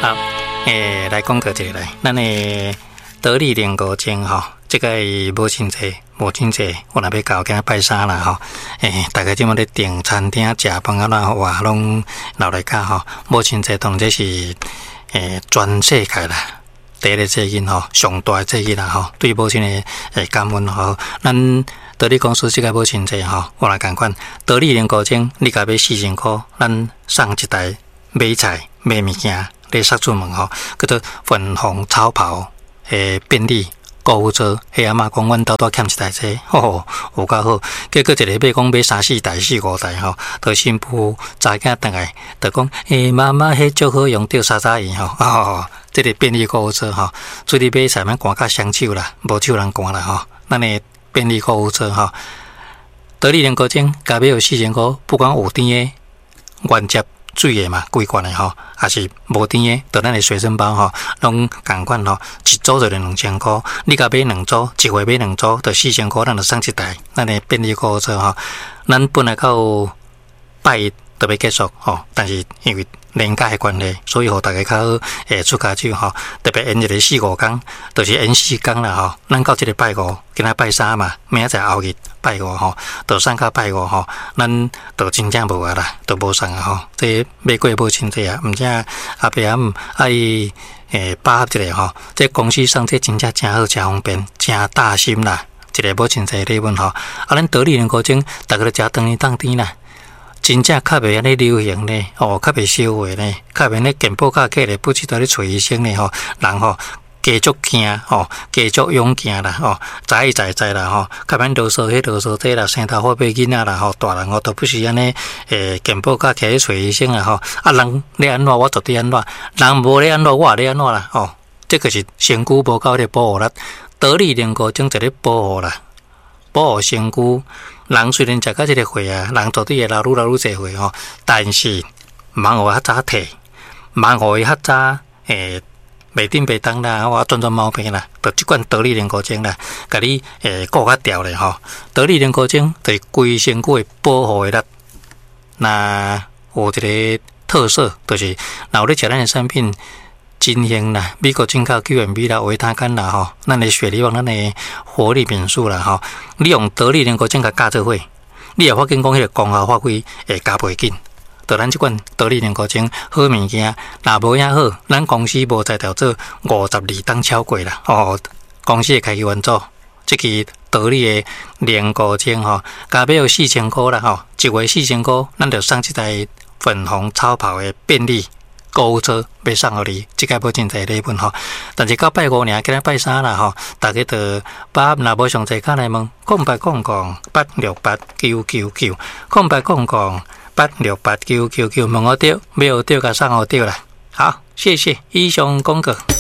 好，来讲个这个来，咱的得力莲果精吼，这个无真济，我若要搞给他拜山啦吼，大家即马咧订餐厅食饭啊啦话，拢老来家吼，无真济当这是全世界啦。第一个责任吼，上大的责任啦吼，对母亲的感恩吼，咱得力公司这个母亲节吼，我来共款，得力莲果精，你甲要4000块，咱送一台买菜买物件，你杀出门吼，叫做粉红超跑便利购物车，迄阿嬷讲阮兜欠一台车，有够好。结果一个买讲买3-4台、4-5台吼，到新妇早囝倒来，就讲妈妈迄足好用，着沙盐吼，这个便利购物车吼，出去买菜免赶甲双手啦，无手人赶啦吼。咱的便利购物车吼，得力莲果精，加买有4000块，不管有甜的、原接水的嘛，规罐的吼，还是无甜的，就咱的随身包吼，拢共款吼，一组就2000块。你甲买2组，一回买2组，就4000块，咱就送一台。咱的便利购物车吼，咱本来到拜一就要结束吼，但是因为年假的关系，所以互大家较好出家手吼，特别延一个4-5天，就是延4天啦吼。咱到这个拜5，今仔拜3嘛，明仔载后日拜5吼，就送到拜5吼，咱就真正无啊啦，就无送啊吼。这买过母亲节啊，毋知阿伯阿姆爱把握一下吼。这公司送这真正真好，真方便，真大心啦。一个母亲节礼物吼，咱得力莲果精，大家都食当年当天啦。真正较袂安尼流行呢，较袂烧话呢，较袂咧健保卡过来，不知道咧找医生呢吼，人吼加足惊吼，加足勇敢啦吼，知啦吼，较免啰嗦啰嗦这啦，生头好买囡仔啦吼，大人都不是安尼健保卡起来找医生啦吼，人咧安怎我绝对安怎，人无咧安怎我咧安怎啦吼，这个是身躯无够咧保护力，得力莲果精就咧保护啦，保护身躯。人虽然食到这个血啊，人绝对会老愈侪血吼，但是茫互较早摕，茫互伊较早袂顶袂当啦，我转毛病啦，就即款得力莲果精啦，甲你顾较调咧吼。得力莲果精对规身躯的保护的力，那有一个特色，就是若有咧食咱的产品。金兴啦，美国进口 QMB 啦，维他甘啦吼，咱的血力旺，咱的活力敏素啦吼，你用得力莲果精甲加做伙，你也发现讲迄个功效发挥会加倍紧。就咱即款得力莲果精好物件，若无影好，咱公司无在调做52档超过啦哦，公司会开去原做，即个得力的莲果精吼，加买有4000块啦吼，一月4000块，咱就送一台粉红超跑的便利。购物车要送互你，即个无真侪礼物吼。但是到拜5尔，今仔拜3啦吼，大家就把若无详细卡来问，0800-868-999，0800-868-999，问我对，没有对，甲送我对啦。好，谢谢以上广告。